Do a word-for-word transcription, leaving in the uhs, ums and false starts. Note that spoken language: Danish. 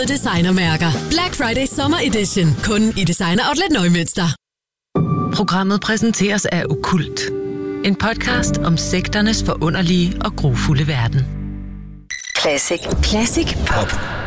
designermærker. Black Friday Summer Edition. Kun i Designer Outlet Neumünster. Programmet præsenteres af Okkult. En podcast om sekternes forunderlige og grufulde verden. Classic. Classic Pop.